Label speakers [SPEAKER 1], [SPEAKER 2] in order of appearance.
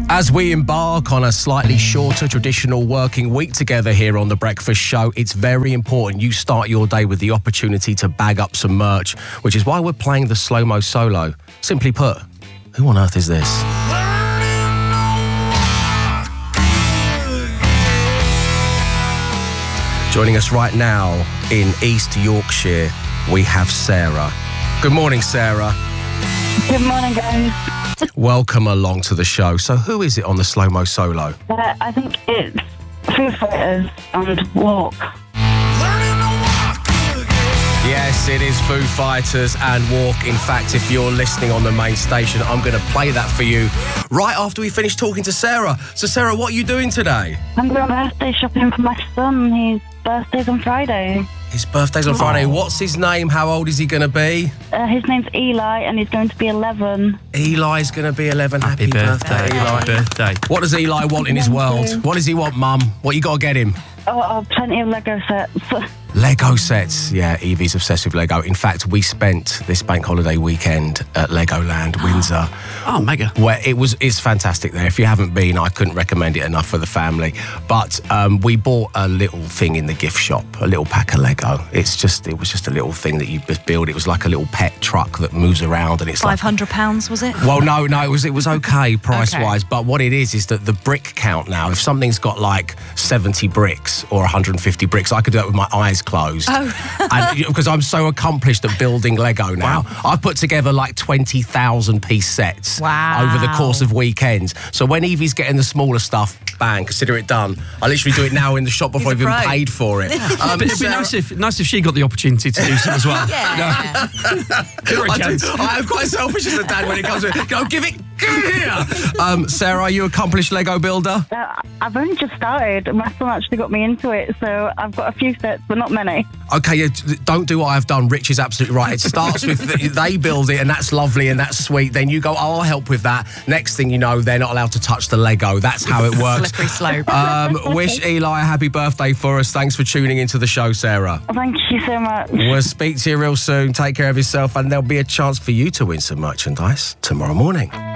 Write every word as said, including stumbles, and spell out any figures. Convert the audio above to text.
[SPEAKER 1] As we embark on a slightly shorter traditional working week together here on The Breakfast Show, it's very important you start your day with the opportunity to bag up some merch, which is why we're playing the slow-mo solo. Simply put, who on earth is this? Joining us right now in East Yorkshire, we have Sarah. Good morning, Sarah.
[SPEAKER 2] Good morning, guys.
[SPEAKER 1] Welcome along to the show. So who is it on the slow-mo solo?
[SPEAKER 2] Uh, I think it's Foo Fighters and Walk.
[SPEAKER 1] Yes, it is Foo Fighters and Walk. In fact, if you're listening on the main station, I'm going to play that for you right after we finish talking to Sarah. So, Sarah, what are you doing today?
[SPEAKER 2] I'm going birthday shopping for my son. His birthday's on Friday.
[SPEAKER 1] His birthday's on Friday. What's his name? How old is he going to be?
[SPEAKER 2] Uh, his name's Eli, and he's going to be eleven.
[SPEAKER 1] Eli's going to be eleven. Happy,
[SPEAKER 3] Happy birthday,
[SPEAKER 1] birthday, Eli.
[SPEAKER 3] Happy birthday.
[SPEAKER 1] What does Eli want in his
[SPEAKER 2] Thank
[SPEAKER 1] world?
[SPEAKER 2] you.
[SPEAKER 1] What does he want, Mum? What you got to get him?
[SPEAKER 2] Oh, oh, plenty of Lego sets.
[SPEAKER 1] Lego sets. Yeah, Evie's obsessed with Lego. In fact, we spent this bank holiday weekend at Legoland, Windsor.
[SPEAKER 3] Oh, mega.
[SPEAKER 1] Where it was, it's fantastic there. If you haven't been, I couldn't recommend it enough for the family. But um, we bought a little thing in the gift shop, a little pack of Lego. It's just, it was just a little thing that you build. It was like a little pet truck that moves around, and it's
[SPEAKER 4] Five hundred pounds, was it?
[SPEAKER 1] Well, no, no, it was it was okay price-wise, but what it is is that the brick count now, if something's got like seventy bricks or one hundred fifty bricks, I could do that with my eyes closed.
[SPEAKER 4] Oh.
[SPEAKER 1] And because I'm so accomplished at building Lego now, wow. I've put together like twenty thousand piece sets
[SPEAKER 4] wow.
[SPEAKER 1] over the course of weekends. So when Evie's getting the smaller stuff, bang, consider it done. I literally do it now in the shop before I've even
[SPEAKER 4] pro.
[SPEAKER 1] paid for it.
[SPEAKER 3] Um, but it'd be
[SPEAKER 1] Sarah,
[SPEAKER 3] nice if, nice if she got the opportunity to do so as well.
[SPEAKER 4] Yeah.
[SPEAKER 3] Give her a
[SPEAKER 1] I, do,
[SPEAKER 3] chance.
[SPEAKER 1] I am quite selfish as a dad when it comes to it. Go, give it, give it here. Um, Sarah, are you an accomplished Lego builder?
[SPEAKER 2] Uh, I've only just started. My son actually got me into it, so I've got a few sets, but not many.
[SPEAKER 1] Okay, yeah, don't do what I've done. Rich is absolutely right. It starts with the, they build it, and that's lovely and that's sweet. Then you go, oh, I'll help with that. Next thing you know, they're not allowed to touch the Lego. That's how it works.
[SPEAKER 4] Slippery slope.
[SPEAKER 1] Um, wish Eli a happy birthday for us. Thanks for tuning into the show, Sarah.
[SPEAKER 2] Thank you so much.
[SPEAKER 1] We'll speak to you real soon. Take care of yourself, and there'll be a chance for you to win some merchandise tomorrow morning.